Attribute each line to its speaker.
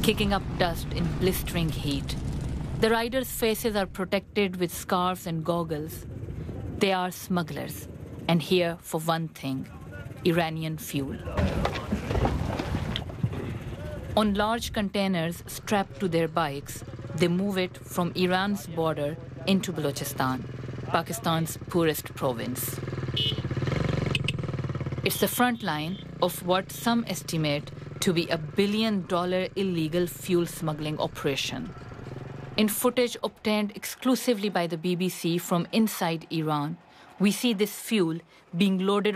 Speaker 1: kicking up dust in blistering heat. The riders' faces are protected with scarves and goggles. They are smugglers, and here for one thing, Iranian fuel. On large containers strapped to their bikes, they move it from Iran's border into Balochistan, Pakistan's poorest province. It's the front line of what some estimate to be $1 billion illegal fuel smuggling operation. In footage obtained exclusively by the BBC from inside Iran, we see this fuel being loaded